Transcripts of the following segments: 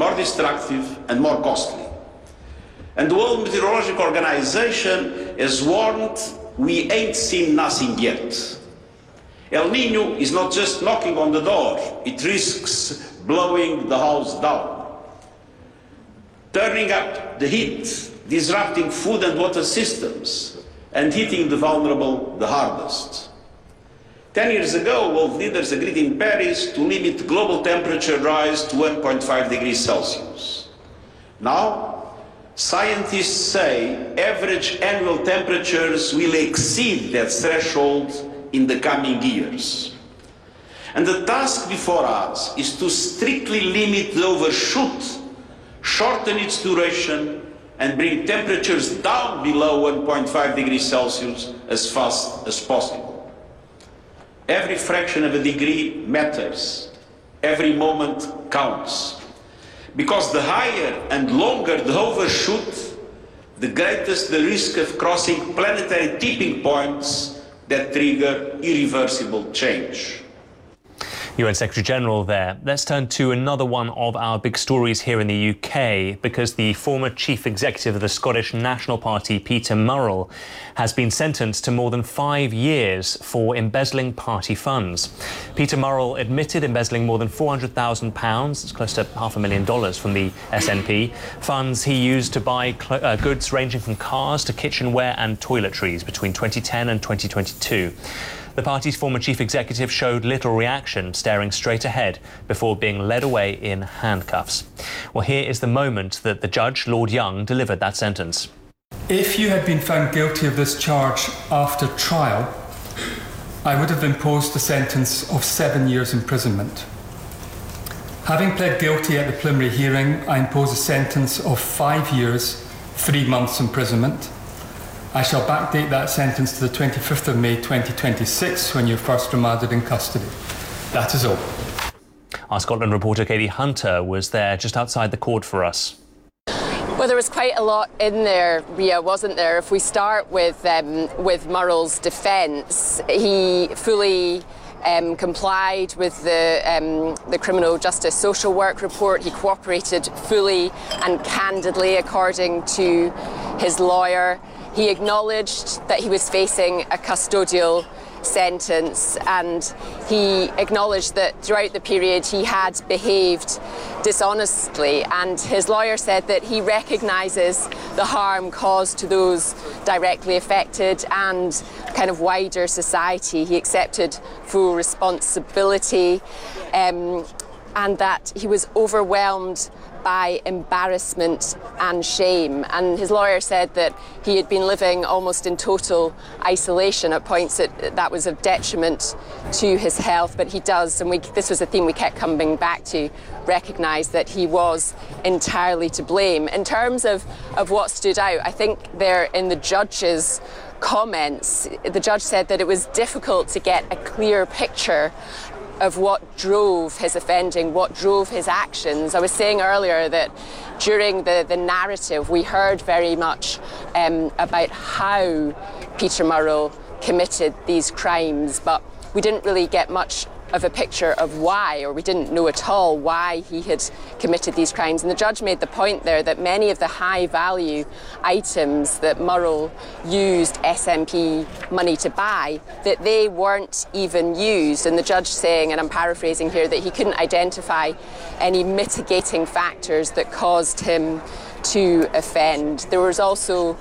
more destructive and more costly. And the World Meteorological Organization has warned we ain't seen nothing yet. El Niño is not just knocking on the door, it risks blowing the house down, turning up the heat, disrupting food and water systems, and hitting the vulnerable the hardest. 10 years ago, world leaders agreed in Paris to limit global temperature rise to 1.5 degrees Celsius. Now, scientists say average annual temperatures will exceed that threshold in the coming years. And the task before us is to strictly limit the overshoot, shorten its duration, and bring temperatures down below 1.5 degrees Celsius as fast as possible. Every fraction of a degree matters. Every moment counts. Because the higher and longer the overshoot, the greatest the risk of crossing planetary tipping points that trigger irreversible change. UN Secretary-General there. Let's turn to another one of our big stories here in the UK, because the former chief executive of the Scottish National Party, Peter Murrell, has been sentenced to more than 5 years for embezzling party funds. Peter Murrell admitted embezzling more than £400,000, it's close to $500,000 from the SNP, funds he used to buy goods ranging from cars to kitchenware and toiletries between 2010 and 2022. The party's former chief executive showed little reaction, staring straight ahead before being led away in handcuffs. Well, here is the moment that the judge, Lord Young, delivered that sentence. If you had been found guilty of this charge after trial, I would have imposed a sentence of 7 years imprisonment. Having pled guilty at the preliminary hearing, I impose a sentence of 5 years, 3 months imprisonment. I shall backdate that sentence to the 25th of May 2026, when you're first remanded in custody. That is all. Our Scotland reporter Katie Hunter was there just outside the court for us. Well, there was quite a lot in there, Ria, wasn't there? If we start with Murrell's defence, he fully complied with the Criminal Justice Social Work report. He cooperated fully and candidly, according to his lawyer. He acknowledged that he was facing a custodial sentence, and he acknowledged that throughout the period he had behaved dishonestly, and his lawyer said that he recognises the harm caused to those directly affected and kind of wider society. He accepted full responsibility, and that he was overwhelmed by embarrassment and shame. And his lawyer said that he had been living almost in total isolation at points that was of detriment to his health. But he does, and this was a theme we kept coming back to, recognise that he was entirely to blame. In terms of what stood out, I think there in the judge's comments, the judge said that it was difficult to get a clear picture of what drove his offending, what drove his actions. I was saying earlier that during the narrative we heard very much about how Peter Murrell committed these crimes, but we didn't really get much of a picture of why, or we didn't know at all why he had committed these crimes. And the judge made the point there that many of the high value items that Murrell used SNP money to buy, that they weren't even used. And the judge saying, and I'm paraphrasing here, that he couldn't identify any mitigating factors that caused him to offend. There was also,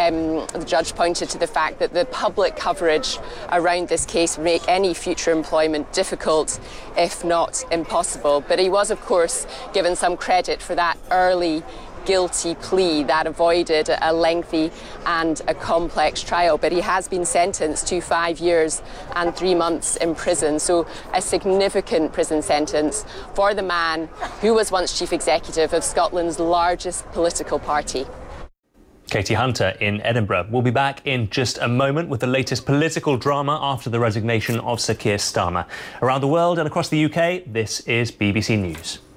the judge pointed to the fact that the public coverage around this case would make any future employment difficult, if not impossible. But he was, of course, given some credit for that early guilty plea that avoided a lengthy and a complex trial. But he has been sentenced to 5 years and 3 months in prison, so a significant prison sentence for the man who was once chief executive of Scotland's largest political party. Katie Hunter in Edinburgh. We'll be back in just a moment with the latest political drama after the resignation of Sir Keir Starmer. Around the world and across the UK, this is BBC News.